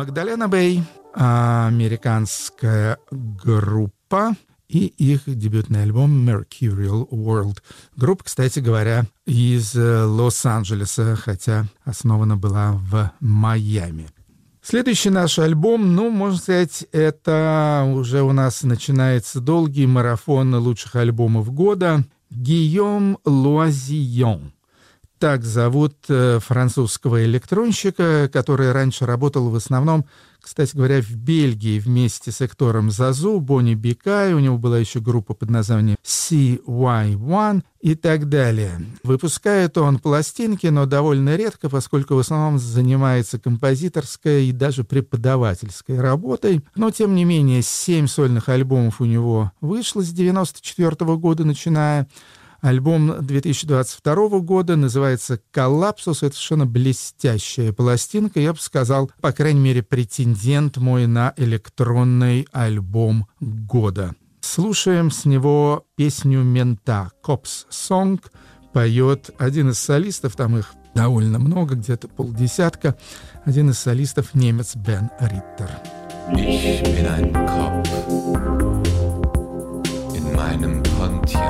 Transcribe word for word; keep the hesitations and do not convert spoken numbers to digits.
Magdalena Bay, американская группа, и их дебютный альбом Mercurial World. Группа, кстати говоря, из Лос-Анджелеса, хотя основана была в Майами. Следующий наш альбом, ну, можно сказать, это уже у нас начинается долгий марафон лучших альбомов года. Гийом Луазион. Так зовут французского электронщика, который раньше работал в основном, кстати говоря, в Бельгии вместе с Эктором Зазу, Бонни Бикай. У него была еще группа под названием си уай один и так далее. Выпускает он пластинки, но довольно редко, поскольку в основном занимается композиторской и даже преподавательской работой. Но, тем не менее, семь сольных альбомов у него вышло с девяносто четвёртого года начиная. Альбом две тысячи двадцать второго года называется «Коллапсус». Это совершенно блестящая пластинка. Я бы сказал, по крайней мере, претендент мой на электронный альбом года. Слушаем с него песню «Мента» «Cops Song». Поет один из солистов, там их довольно много, где-то полдесятка. Один из солистов — немец Бен Риттер. Ich bin ein Cop in meinem Pontiac.